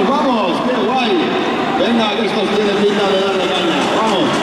vamos, vamos, qué guay. Venga, que estos tienen pinta de darle caña. Vamos.